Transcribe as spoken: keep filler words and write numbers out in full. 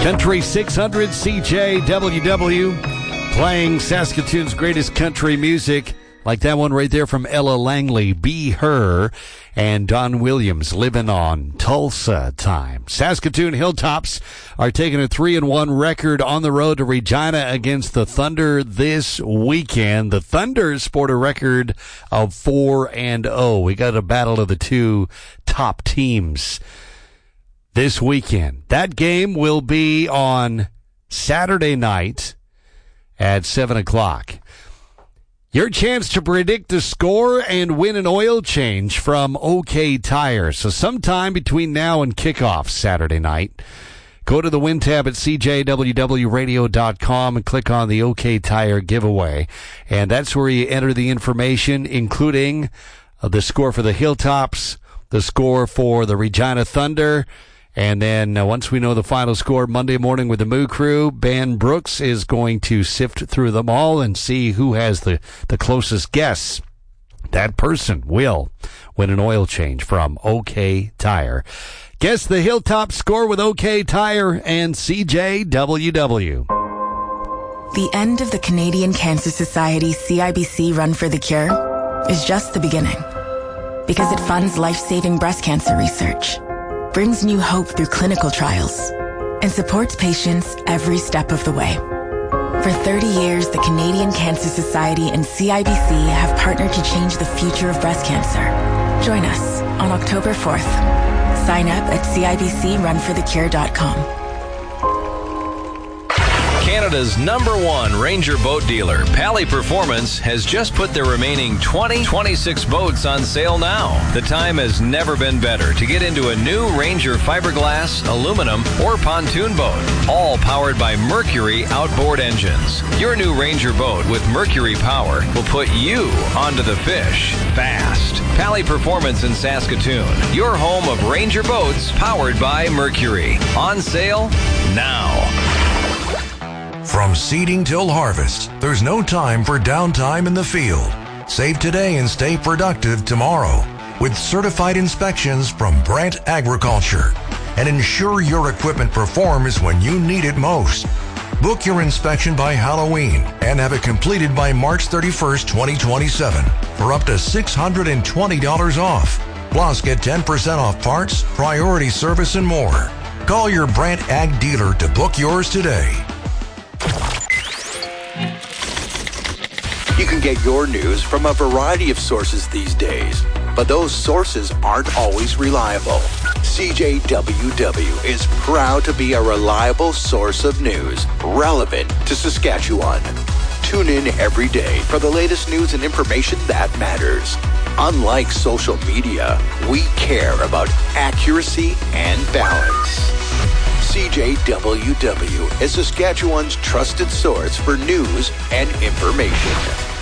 Country six hundred C J W W playing Saskatoon's greatest country music, like that one right there from Ella Langley, Be Her, and Don Williams, Living on Tulsa Time. Saskatoon Hilltops are taking a three and one record on the road to Regina against the Thunder this weekend. The Thunder sport a record of four and oh. We got a battle of the two top teams this weekend. That game will be on Saturday night at seven o'clock. Your chance to predict the score and win an oil change from OK Tire. So sometime between now and kickoff Saturday night, go to the Win tab at C J W W radio dot com and click on the OK Tire giveaway. And that's where you enter the information, including uh, the score for the Hilltops, the score for the Regina Thunder. And then uh, once we know the final score Monday morning with the Moo Crew, Ben Brooks is going to sift through them all and see who has the, the closest guess. That person will win an oil change from OK Tire. Guess the Hilltop score with OK Tire and C J W W. The end of the Canadian Cancer Society C I B C Run for the Cure is just the beginning, because it funds life-saving breast cancer research, brings new hope through clinical trials, and supports patients every step of the way. For thirty years, the Canadian Cancer Society and C I B C have partnered to change the future of breast cancer. Join us on October fourth. Sign up at C I B C run for the cure dot com. Canada's number one Ranger boat dealer, Pally Performance, has just put their remaining twenty twenty-six boats on sale now. The time has never been better to get into a new Ranger fiberglass, aluminum, or pontoon boat, all powered by Mercury outboard engines. Your new Ranger boat with Mercury power will put you onto the fish fast. Pally Performance in Saskatoon, your home of Ranger boats powered by Mercury. On sale now. From seeding till harvest, there's no time for downtime in the field. Save today and stay productive tomorrow with certified inspections from Brandt Agriculture, and ensure your equipment performs when you need it most. Book your inspection by Halloween and have it completed by March thirty-first, twenty twenty-seven for up to six hundred twenty dollars off. Plus, get ten percent off parts, priority service, and more. Call your Brandt Ag dealer to book yours today. You can get your news from a variety of sources these days, but those sources aren't always reliable. C J W W is proud to be a reliable source of news relevant to Saskatchewan. Tune in every day for the latest news and information that matters. Unlike social media, we care about accuracy and balance. C J W W is Saskatchewan's trusted source for news and information.